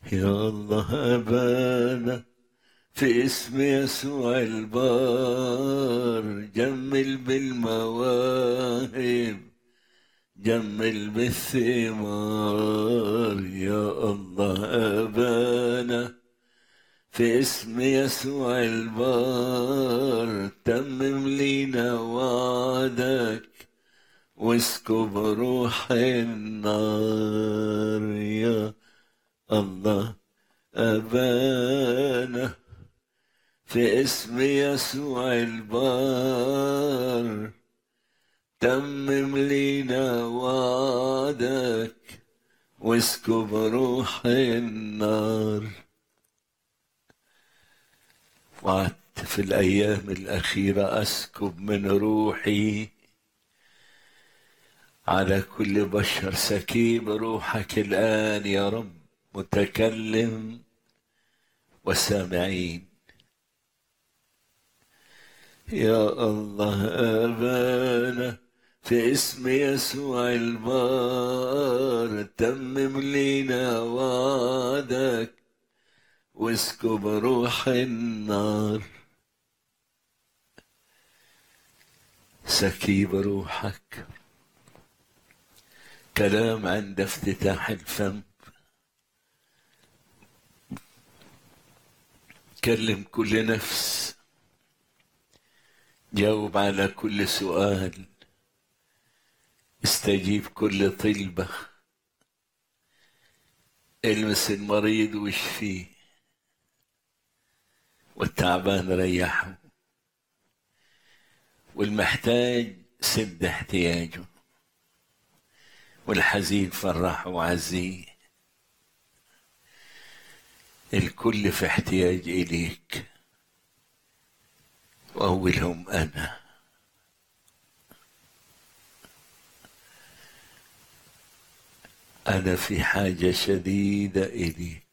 يا الله أبانا في اسم يسوع البار، جمل بالمواهب جمل بالثمار. يا الله أبانا في اسم يسوع البار، تمم لينا وعدك واسكب روح النار. يا الله أبانا في اسم يسوع البار، تمم لينا وعدك واسكب روح النار. وعدت في الأيام الأخيرة أسكب من روحي على كل بشر. سكيب روحك الآن يا رب، متكلم وسامعين. يا الله أبانا في اسم يسوع البار، تمم لينا وعدك واسكب روح النار. سكيب روحك، كلام عند افتتاح الفم. كلم كل نفس، جاوب على كل سؤال، استجيب كل طلبة، المس المريض واشفيه، والتعبان ريحه، والمحتاج سد احتياجه، والحزين فرحه وعزيه. الكل في احتياج إليك، وأولهم أنا في حاجة شديدة إليك.